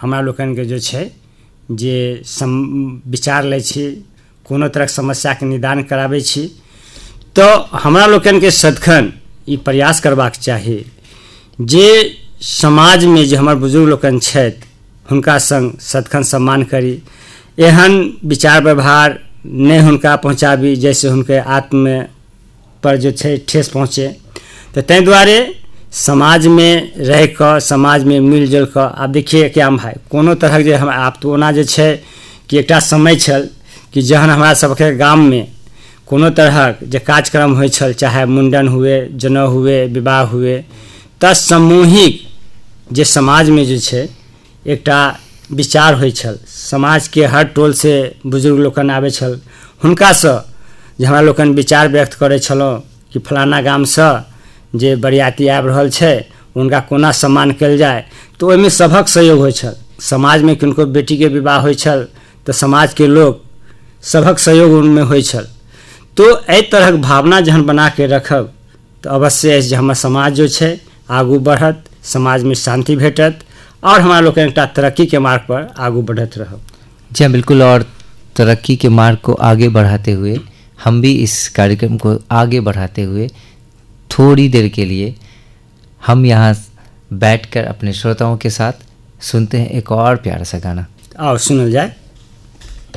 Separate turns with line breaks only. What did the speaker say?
हमरा लोकनिके जो छै जे विचार लै छी, कोनो तरहक समस्याके निदान कराबै छी, तो हमरा लोकनिके सदखन ई प्रयास करबाक चाही जे समाजमे जे हमर बुजुर्ग लोकनि छथि हुनका संग सदखन सम्मान करी, एहन विचार व्यवहार नहि हुनका पहुँचाबी जैसे हुनके आत्म पर जो छै ठेस पहुँचे। तो ताहि दुआरे समाज में रह कऽ, समाज में मिलजुल कऽ, आब देखिए क्या भाई कोनो तरह जे हम आब तो ओना जे छै कि एकटा समय छल कि जहन हमरा सबके गाम में कोनो तरहक जे कार्यक्रम होइ छल, चाहे मुंडन हुए, जनेऊ हुए, विवाह हुए, तऽ सामूहिक जे समाज में जे छै एकटा विचार होइ छल, समाज के हर टोल से बुजुर्ग लोकन आबै छल, हुनकासँ जे हमरा लोकन विचार व्यक्त करै छलहुँ कि फलाना गामसँ जे बरियाती आबि रहल छै हुनका कोना सम्मान कयल जाय, तो ओहिमे सभक सहयोग होइ छल। समाज में किनको बेटीके विवाह होइ छल तऽ समाज के लोग सभक सहयोग उनमें होइ छल। तो एहि तरहक भावना जहन बना के रखब तऽ अवश्य जे हमर समाज जो छै आगू बढ़त, समाज में शांति भेटत और हमारा लोग एकटा तरक्की के मार्ग पर आगू बढ़त रहब।
जी बिल्कुल, और तरक्की के मार्ग को आगे बढ़ाते हुए हम भी इस कार्यक्रम को आगे बढ़ाते हुए थोड़ी देर के लिए हम यहाँ बैठकर अपने श्रोताओं के साथ सुनते हैं एक और प्यारा सा गाना।
आओ सुनल जाए।